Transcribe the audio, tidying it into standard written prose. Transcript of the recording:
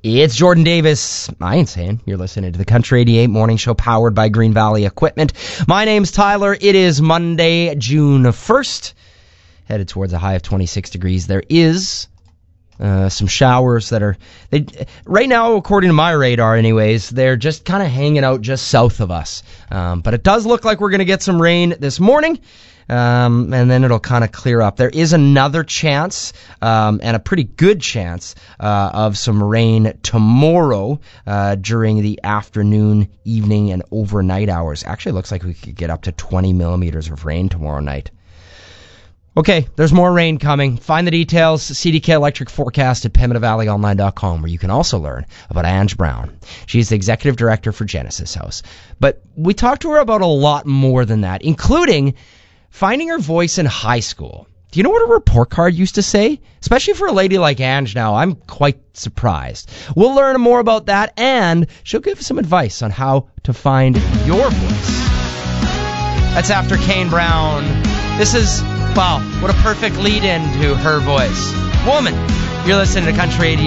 It's Jordan Davis. I ain't saying. You're listening to the Country 88 Morning Show powered by Green Valley Equipment. My name's Tyler. It is Monday, June 1st. Headed towards a high of 26 degrees. There is some showers that are... right now, according to my radar anyways, they're just kind of hanging out just south of us. But it does look like we're going to get some rain this morning. And then it'll kind of clear up. There is another chance, and a pretty good chance, of some rain tomorrow, during the afternoon, evening, and overnight hours. Actually, it looks like we could get up to 20 millimeters of rain tomorrow night. Okay, there's more rain coming. Find the details, CDK Electric Forecast at PembinaValleyOnline.com, where you can also learn about Ange Brown. She's the executive director for Genesis House. But we talked to her about a lot more than that, including finding her voice in high school. Do you know what a report card used to say? Especially for a lady like Ange now, I'm quite surprised. We'll learn more about that, and she'll give some advice on how to find your voice. That's after Kane Brown. This is, wow, what a perfect lead-in to her voice. Woman, you're listening to Country 88.